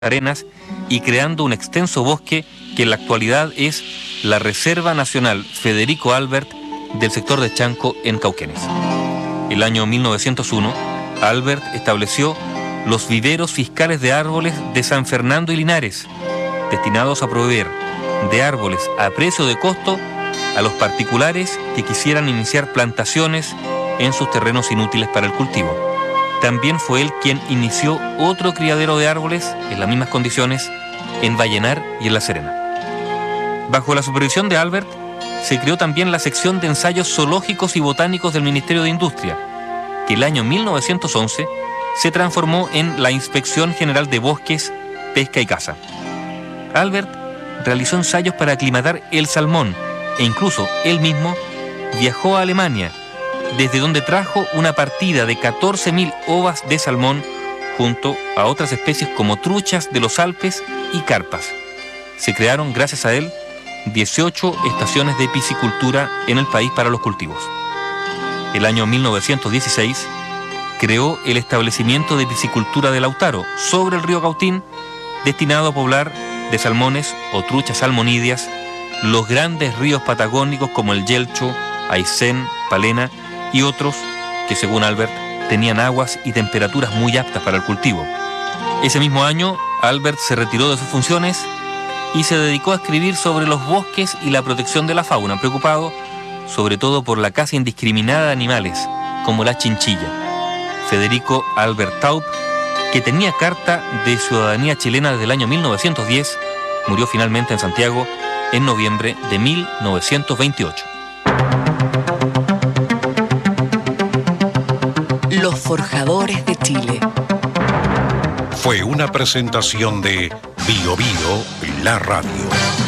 arenas y creando un extenso bosque que en la actualidad es la Reserva Nacional Federico Albert del sector de Chanco en Cauquenes. El año 1901, Albert estableció los viveros fiscales de árboles de San Fernando y Linares, destinados a proveer de árboles a precio de costo a los particulares que quisieran iniciar plantaciones en sus terrenos inútiles para el cultivo. También fue él quien inició otro criadero de árboles en las mismas condiciones en Vallenar y en La Serena. Bajo la supervisión de Albert, se creó también la sección de ensayos zoológicos y botánicos del Ministerio de Industria, que el año 1911 se transformó en la Inspección General de Bosques, Pesca y Caza. Albert realizó ensayos para aclimatar el salmón e incluso él mismo viajó a Alemania, desde donde trajo una partida de 14.000 ovas de salmón junto a otras especies como truchas de los Alpes y carpas. Se crearon, gracias a él, 18 estaciones de piscicultura en el país para los cultivos. El año 1916 creó el establecimiento de piscicultura de Lautaro sobre el río Cautín, destinado a poblar de salmones o truchas salmonídeas los grandes ríos patagónicos como el Yelcho, Aysén, Palena y otros que, según Albert, tenían aguas y temperaturas muy aptas para el cultivo. Ese mismo año, Albert se retiró de sus funciones y se dedicó a escribir sobre los bosques y la protección de la fauna, preocupado sobre todo por la caza indiscriminada de animales, como la chinchilla. Federico Albert Taub, que tenía carta de ciudadanía chilena desde el año 1910, murió finalmente en Santiago en noviembre de 1928. Los Forjadores de Chile. Fue una presentación de Bio Bio, la radio.